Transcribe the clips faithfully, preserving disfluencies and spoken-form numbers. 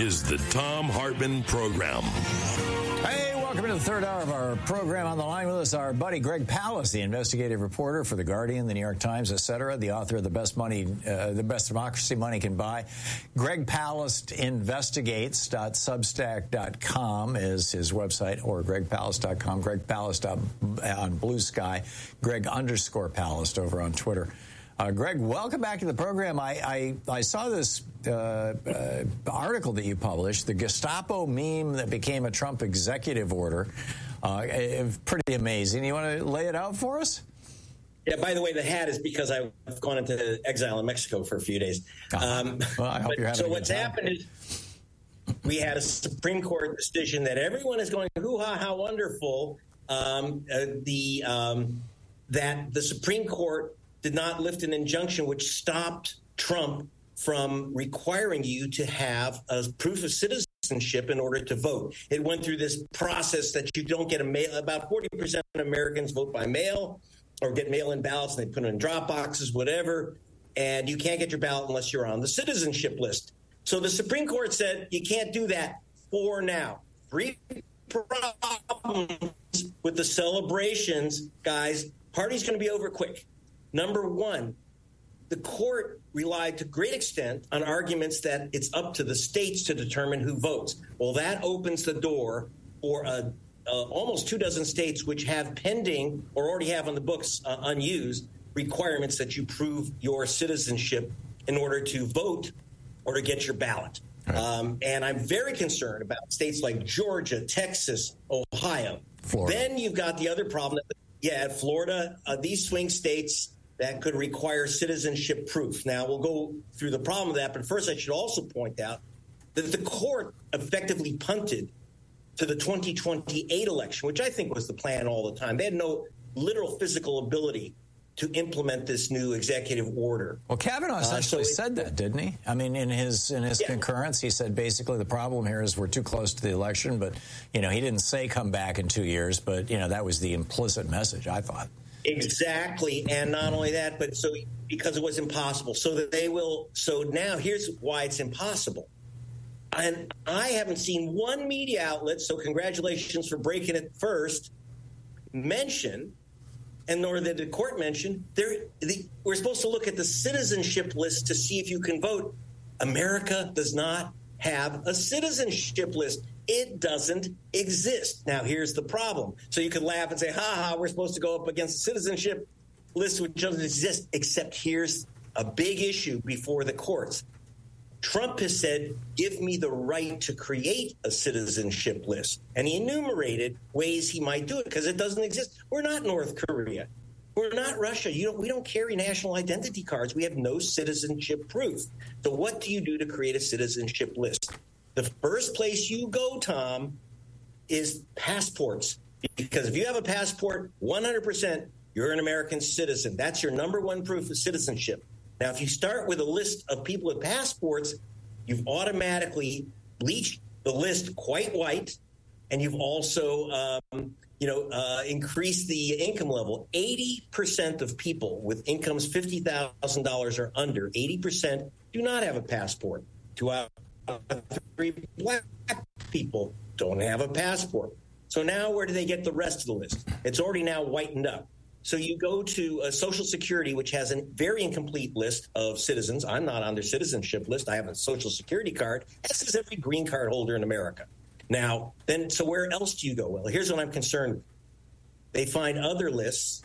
is the Thom Hartmann Program. Hey, welcome to the third hour of our program. On the line with us, our buddy Greg Palast, the investigative reporter for The Guardian, The New York Times, et cetera, the author of The Best Money, uh, The Best Democracy Money Can Buy. Greg Palast Investigates dot substack dot com is his website, or greg palast dot com. Greg Palast on, on Blue Sky. Greg underscore Palast over on Twitter. Uh, Greg, welcome back to the program. I, I, I saw this uh, uh, article that you published, the Gestapo meme that became a Trump executive order. Uh, pretty amazing. You want to lay it out for us? Yeah, by the way, the hat is because I've gone into exile in Mexico for a few days. Um, well, I hope but, you're having so a good what's time. happened is we had a Supreme Court decision that everyone is going, hoo-ha, how wonderful, um, uh, the um, that the Supreme Court did not lift an injunction which stopped Trump from requiring you to have a proof of citizenship in order to vote. It went through this process that you don't get a mail. About forty percent of Americans vote by mail or get mail-in ballots, and they put them in drop boxes, whatever, and you can't get your ballot unless you're on the citizenship list. So the Supreme Court said you can't do that for now. Three problems with the celebrations, guys. Party's going to be over quick. Number one, the court relied to great extent on arguments that it's up to the states to determine who votes. Well, that opens the door for a, a, almost two dozen states which have pending or already have on the books uh, unused requirements that you prove your citizenship in order to vote or to get your ballot. Right. Um, and I'm very concerned about states like Georgia, Texas, Ohio. Florida. Then you've got the other problem. That, yeah, Florida, uh, these swing states that could require citizenship proof. Now, we'll go through the problem of that, but first I should also point out that the court effectively punted to the twenty twenty-eight election, which I think was the plan all the time. They had no literal physical ability to implement this new executive order. Well, Kavanaugh essentially uh, so it, said that, didn't he? I mean, in his in his yeah. concurrence, he said basically the problem here is we're too close to the election, but, you know, he didn't say come back in two years, but, you know, that was the implicit message, I thought. Exactly. And not only that, but so because it was impossible. So that they will. So now here's why it's impossible. And I haven't seen one media outlet, so congratulations for breaking it first, mention, and nor did the court mention, there, the, we're supposed to look at the citizenship list to see if you can vote. America does not have a citizenship list. It doesn't exist. Now, here's the problem. So you could laugh and say, ha ha, we're supposed to go up against a citizenship list which doesn't exist, except here's a big issue before the courts. Trump has said, give me the right to create a citizenship list. And he enumerated ways he might do it because it doesn't exist. We're not North Korea. We're not Russia. You don't, we don't carry national identity cards. We have no citizenship proof. So what do you do to create a citizenship list? The first place you go, Tom, is passports. Because if you have a passport, one hundred percent you're an American citizen. That's your number one proof of citizenship. Now, if you start with a list of people with passports, you've automatically bleached the list quite white, and you've also, um, you know, uh, increased the income level. eighty percent of people with incomes fifty thousand dollars or under, eighty percent do not have a passport. Two out of three black people don't have a passport. So now where do they get the rest of the list? It's already now whitened up. So you go to uh, Social Security, which has a very incomplete list of citizens. I'm not on their citizenship list. I have a Social Security card, as is every green card holder in America. Now, then, so where else do you go? Well, here's what I'm concerned with. They find other lists,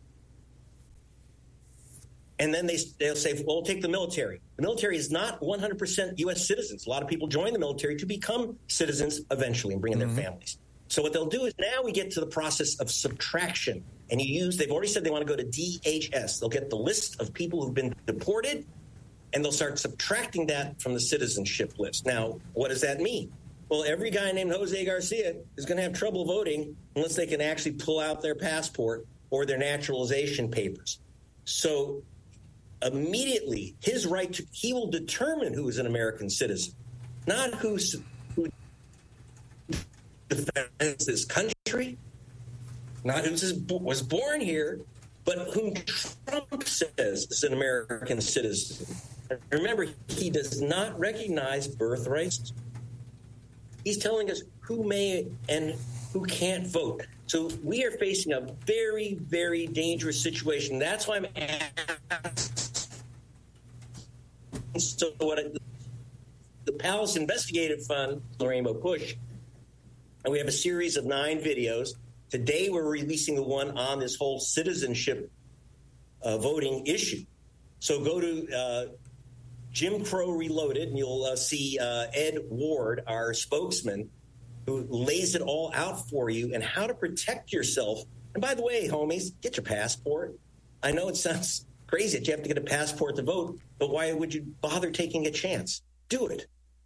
and then they, they'll say, well, we'll take the military. The military is not one hundred percent U S citizens. A lot of people join the military to become citizens eventually and bring in mm-hmm. their families. So what they'll do is now we get to the process of subtraction. And you use, they've already said they want to go to D H S. They'll get the list of people who've been deported, and they'll start subtracting that from the citizenship list. Now, what does that mean? Well, every guy named Jose Garcia is going to have trouble voting unless they can actually pull out their passport or their naturalization papers. So immediately, his right to, he will determine who is an American citizen, not who's, who defends this country, not who was born here, but whom Trump says is an American citizen. Remember, he does not recognize birthrights He's telling us who may and who can't vote. So we are facing a very, very dangerous situation. That's why I'm asking. So what I, the Palace Investigative Fund, the Rainbow Push, and we have a series of nine videos. Today we're releasing the one on this whole citizenship uh, voting issue. So go to uh, Jim Crow Reloaded, and you'll uh, see uh, Ed Ward, our spokesman, who lays it all out for you and how to protect yourself. And by the way, homies, get your passport. I know it sounds crazy that you have to get a passport to vote, but why would you bother taking a chance? Do it.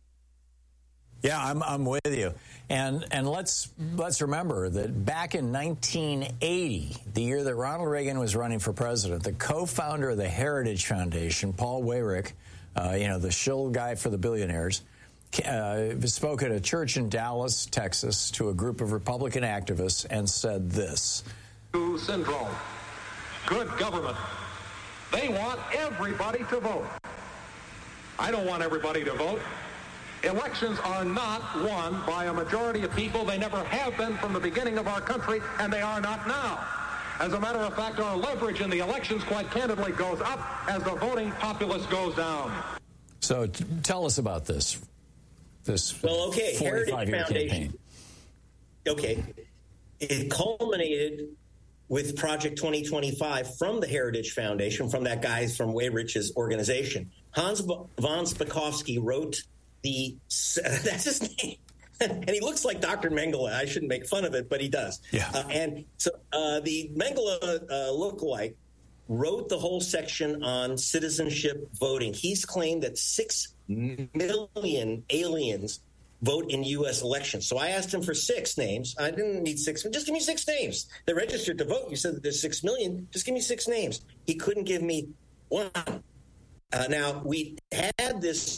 Yeah, I'm I'm with you. And and let's let's remember that back in nineteen eighty, the year that Ronald Reagan was running for president, the co-founder of the Heritage Foundation, Paul Weyrich, uh, you know, the shill guy for the billionaires, uh, spoke at a church in Dallas, Texas, to a group of Republican activists and said this. Syndrome. Good government. They want everybody to vote. I don't want everybody to vote. Elections are not won by a majority of people. They never have been from the beginning of our country, and they are not now. As a matter of fact, our leverage in the elections, quite candidly, goes up as the voting populace goes down. So t- tell us about this. This well, okay, Heritage Foundation. Campaign. Okay, it culminated with Project twenty twenty-five from the Heritage Foundation, from that guy from Weyrich's organization. Hans von Spakovsky wrote the, that's his name, and he looks like Doctor Mengele. I shouldn't make fun of it, but he does. Yeah. Uh, and so uh, the Mengele uh, lookalike wrote the whole section on citizenship voting. He's claimed that six million aliens vote in U S elections. So I asked him for six names. I didn't need six. Just give me six names. They're registered to vote. You said that there's six million. Just give me six names. He couldn't give me one. Uh, now, we had this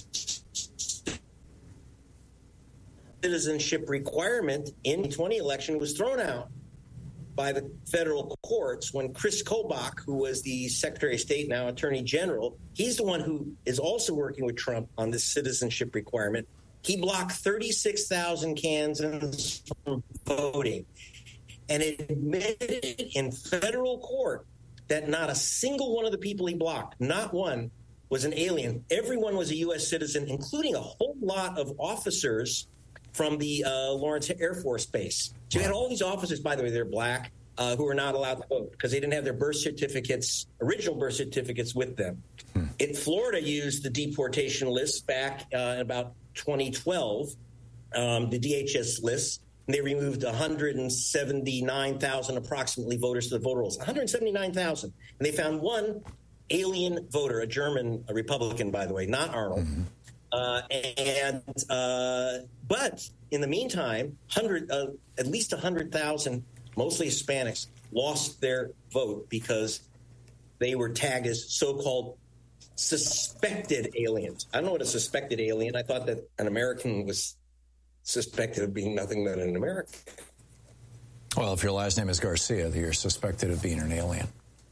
citizenship requirement in the twenty election was thrown out by the federal courts when Chris Kobach, who was the Secretary of State, now Attorney General, he's the one who is also working with Trump on this citizenship requirement. He blocked thirty-six thousand Kansans from voting and admitted in federal court that not a single one of the people he blocked, not one, was an alien. Everyone was a U S citizen, including a whole lot of officers from the uh, Lawrence Air Force Base. So you had all these officers, by the way, they're black, uh, who were not allowed to vote because they didn't have their birth certificates, original birth certificates with them. Hmm. In Florida used the deportation list back uh, in about twenty twelve, um, the D H S list. And they removed one hundred seventy-nine thousand approximately voters to the voter rolls. one hundred seventy-nine thousand. And they found one alien voter, a German a Republican, by the way, not Arnold. Mm-hmm. Uh, and uh, but in the meantime, hundred uh, at least one hundred thousand, mostly Hispanics, lost their vote because they were tagged as so-called suspected aliens. I don't know what a suspected alien. I thought that an American was suspected of being nothing but an American. Well, if your last name is Garcia, you're suspected of being an alien.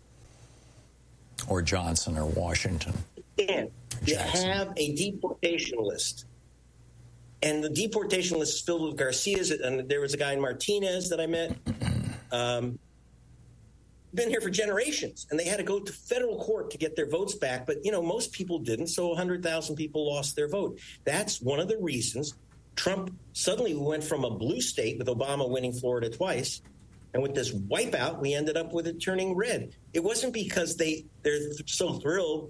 Or Johnson or Washington. And you have a deportation list. And the deportation list is filled with Garcias. And there was a guy in Martinez that I met. Um, been here for generations. And they had to go to federal court to get their votes back. But, you know, most people didn't. So one hundred thousand people lost their vote. That's one of the reasons Trump suddenly went from a blue state with Obama winning Florida twice. And with this wipeout, we ended up with it turning red. It wasn't because they, they're so thrilled